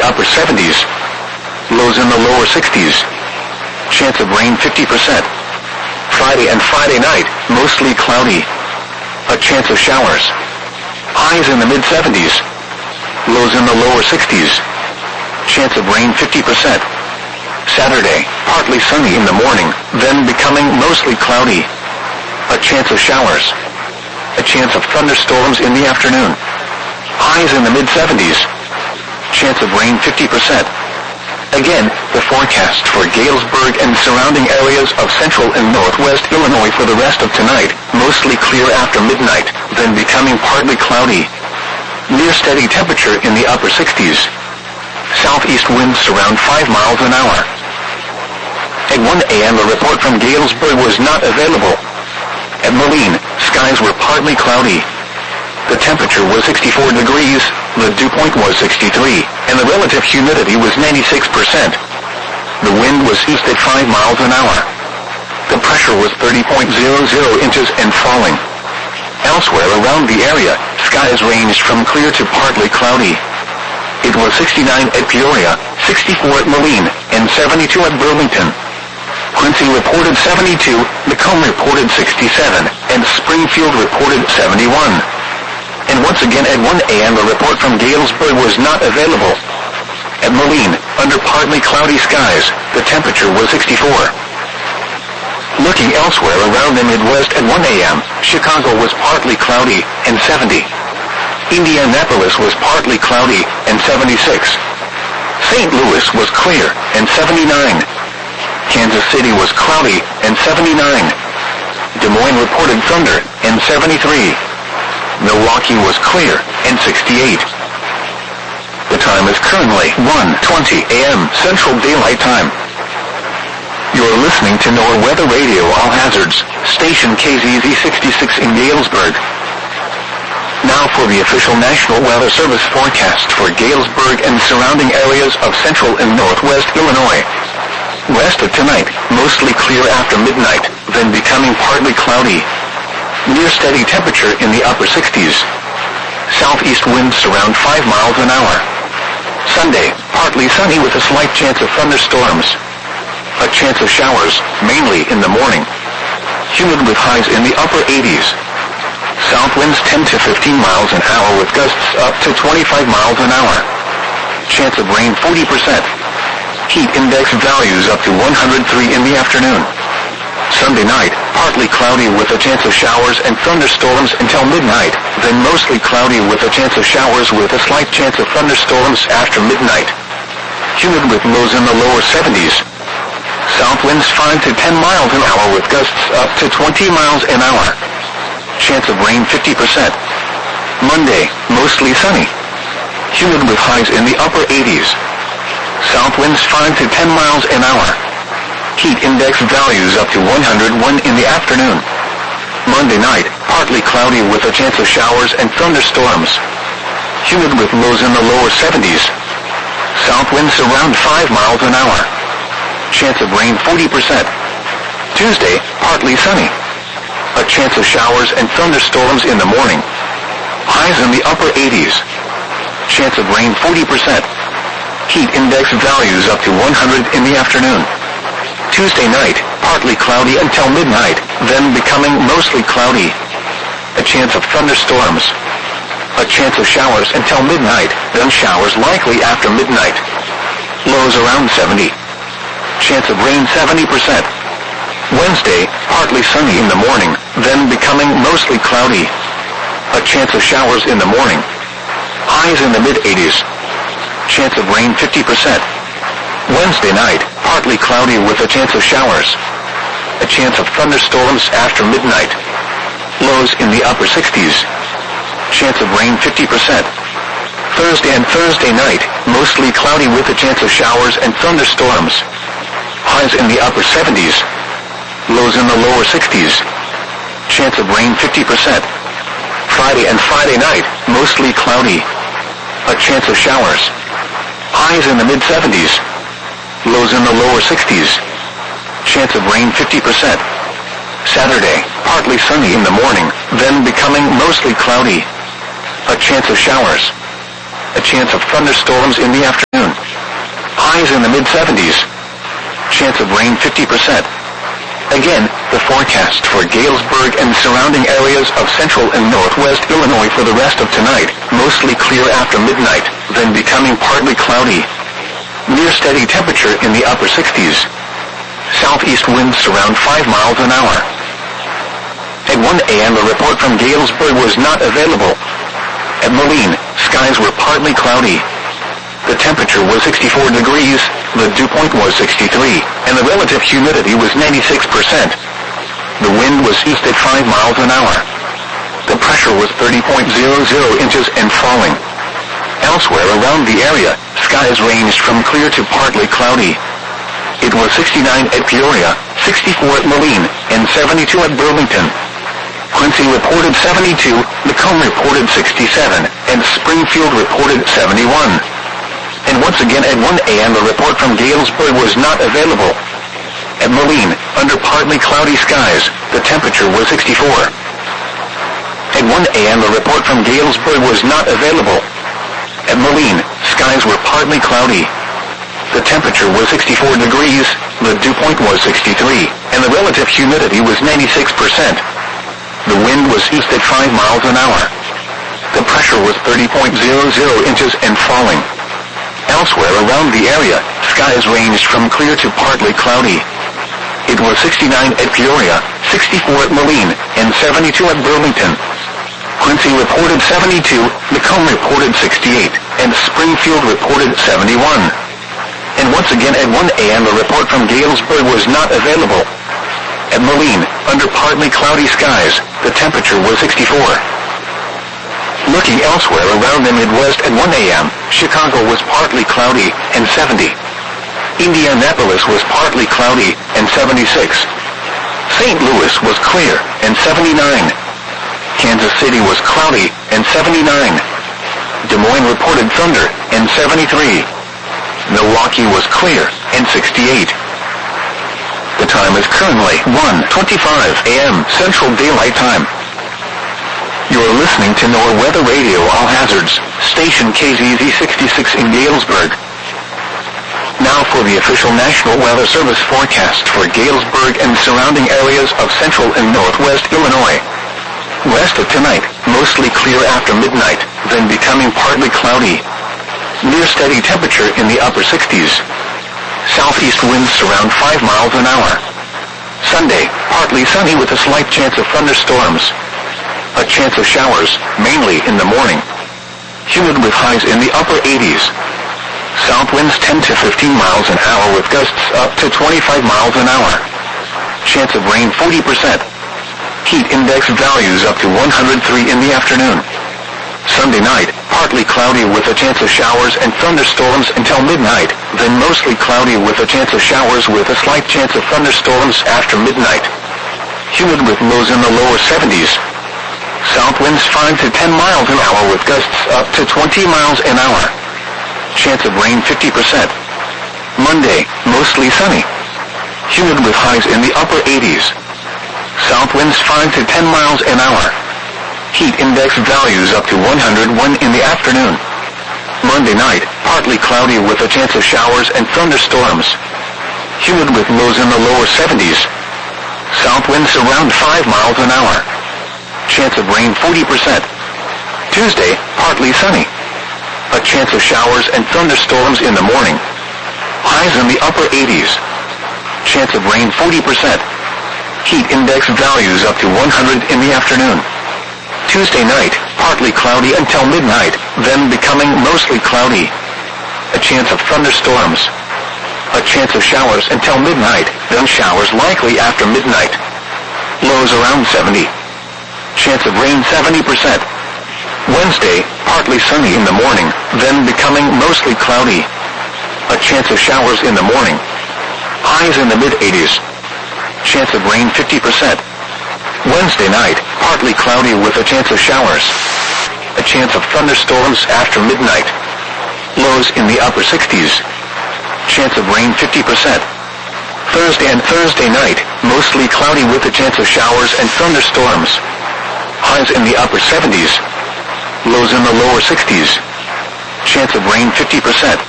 upper 70s. Lows in the lower 60s. Chance of rain 50%. Friday and Friday night, mostly cloudy. A chance of showers. Highs in the mid-70s. Lows in the lower 60s. Chance of rain 50%. Saturday, partly sunny in the morning, then becoming mostly cloudy. A chance of showers. A chance of thunderstorms in the afternoon. Highs in the mid-70s. Chance of rain 50%. Again, the forecast for Galesburg and surrounding areas of central and northwest Illinois for the rest of tonight, mostly clear after midnight, then becoming partly cloudy. Near steady temperature in the upper 60s. Southeast winds around 5 miles an hour. At 1 a.m. a report from Galesburg was not available. At Moline, skies were partly cloudy. The temperature was 64 degrees, the dew point was 63, and the relative humidity was 96%. The wind was east at 5 miles an hour. The pressure was 30.00 inches and falling. Elsewhere around the area, skies ranged from clear to partly cloudy. It was 69 at Peoria, 64 at Moline, and 72 at Burlington. Quincy reported 72, Macomb reported 67, and Springfield reported 71. And once again at 1 a.m. a report from Galesburg was not available. At Moline, under partly cloudy skies, the temperature was 64. Looking elsewhere around the Midwest at 1 a.m., Chicago was partly cloudy and 70. Indianapolis was partly cloudy and 76. St. Louis was clear and 79. Kansas City was cloudy and 79. Des Moines reported thunder and 73. Milwaukee was clear and 68. The time is currently 1:20 a.m. Central Daylight Time. You're listening to NOAA Weather Radio All Hazards, station KZZ 66 in Galesburg. Now for the official National Weather Service forecast for Galesburg and surrounding areas of central and northwest Illinois. Rest of tonight, mostly clear after midnight, then becoming partly cloudy. Near steady temperature in the upper 60s. Southeast winds around 5 miles an hour. Sunday, partly sunny with a slight chance of thunderstorms. A chance of showers, mainly in the morning. Humid with highs in the upper 80s. South winds 10 to 15 miles an hour with gusts up to 25 miles an hour. Chance of rain 40%. Heat index values up to 103 in the afternoon. Sunday night, partly cloudy with a chance of showers and thunderstorms until midnight, then mostly cloudy with a chance of showers with a slight chance of thunderstorms after midnight. Humid with lows in the lower 70s. South winds 5 to 10 miles an hour with gusts up to 20 miles an hour. Chance of rain 50%. Monday, mostly sunny. Humid with highs in the upper 80s. South winds 5 to 10 miles an hour. Heat index values up to 101 in the afternoon. Monday night, partly cloudy with a chance of showers and thunderstorms. Humid with lows in the lower 70s. South winds around 5 miles an hour. Chance of rain 40%. Tuesday, partly sunny. A chance of showers and thunderstorms in the morning. Highs in the upper 80s. Chance of rain 40%. Heat index values up to 100 in the afternoon. Tuesday night, partly cloudy until midnight, then becoming mostly cloudy. A chance of thunderstorms. A chance of showers until midnight, then showers likely after midnight. Lows around 70. Chance of rain 70%. Wednesday, partly sunny in the morning, then becoming mostly cloudy. A chance of showers in the morning. Highs in the mid-80s. Chance of rain 50%. Wednesday night, partly cloudy with a chance of showers. A chance of thunderstorms after midnight. Lows in the upper 60s. Chance of rain 50%. Thursday and Thursday night, mostly cloudy with a chance of showers and thunderstorms. Highs in the upper 70s. Lows in the lower 60s. Chance of rain 50%. Friday and Friday night, mostly cloudy. A chance of showers. Highs in the mid-70s. Lows in the lower 60s. Chance of rain 50%. Saturday, partly sunny in the morning, then becoming mostly cloudy. A chance of showers. A chance of thunderstorms in the afternoon. Highs in the mid-70s. Chance of rain 50%. Again, the forecast for Galesburg and surrounding areas of central and northwest Illinois for the rest of tonight, mostly clear after midnight, then becoming partly cloudy. Near steady temperature in the upper 60s. Southeast winds around 5 miles an hour. At 1 a.m. a report from Galesburg was not available. At Moline, skies were partly cloudy. The temperature was 64 degrees, the dew point was 63, and the relative humidity was 96%. The wind was east at 5 miles an hour. The pressure was 30.00 inches and falling. Elsewhere around the area, skies ranged from clear to partly cloudy. It was 69 at Peoria, 64 at Moline, and 72 at Burlington. Quincy reported 72, Macomb reported 67, and Springfield reported 71. And once again at 1 a.m. a report from Galesburg was not available. At Moline, under partly cloudy skies, the temperature was 64. At 1 a.m. a report from Galesburg was not available. At Moline, skies were partly cloudy. The temperature was 64 degrees, the dew point was 63, and the relative humidity was 96%. The wind was east at 5 miles an hour. The pressure was 30.00 inches and falling. Elsewhere around the area, skies ranged from clear to partly cloudy. It was 69 at Peoria, 64 at Moline, and 72 at Burlington. Quincy reported 72, Macomb reported 68, and Springfield reported 71. And once again at 1 a.m. a report from Galesburg was not available. At Moline, under partly cloudy skies, the temperature was 64. Looking elsewhere around the Midwest at 1 a.m., Chicago was partly cloudy and 70. Indianapolis was partly cloudy and 76. St. Louis was clear and 79. Kansas City was cloudy and 79. Des Moines reported thunder and 73. Milwaukee was clear and 68. The time is currently 1:25 a.m. Central Daylight Time. You're listening to NOAA Weather Radio All Hazards, station KZZ 66 in Galesburg. Now for the official National Weather Service forecast for Galesburg and surrounding areas of central and northwest Illinois. West of tonight, mostly clear after midnight, then becoming partly cloudy. Near steady temperature in the upper 60s. Southeast winds around 5 miles an hour. Sunday, partly sunny with a slight chance of thunderstorms. A chance of showers, mainly in the morning. Humid with highs in the upper 80s. South winds 10 to 15 miles an hour with gusts up to 25 miles an hour. Chance of rain 40%. Heat index values up to 103 in the afternoon. Sunday night, partly cloudy with a chance of showers and thunderstorms until midnight, then mostly cloudy with a chance of showers with a slight chance of thunderstorms after midnight. Humid with lows in the lower 70s. South winds 5 to 10 miles an hour with gusts up to 20 miles an hour. Chance of rain 50%. Monday, mostly sunny. Humid with highs in the upper 80s. South winds 5 to 10 miles an hour. Heat index values up to 101 in the afternoon. Monday night, partly cloudy with a chance of showers and thunderstorms. Humid with lows in the lower 70s. South winds around 5 miles an hour. Chance of rain 40%. Tuesday, partly sunny. A chance of showers and thunderstorms in the morning. Highs in the upper 80s. Chance of rain 40%. Heat index values up to 100 in the afternoon. Tuesday night, partly cloudy until midnight, then becoming mostly cloudy. A chance of thunderstorms. A chance of showers until midnight, then showers likely after midnight. Lows around 70. Chance of rain 70%. Wednesday, partly sunny in the morning, then becoming mostly cloudy. A chance of showers in the morning. Highs in the mid-80s. Chance of rain 50%. Wednesday night, partly cloudy with a chance of showers. A chance of thunderstorms after midnight. Lows in the upper 60s. Chance of rain 50%. Thursday and Thursday night, mostly cloudy with a chance of showers and thunderstorms. Highs in the upper 70s. Lows in the lower 60s. Chance of rain 50%.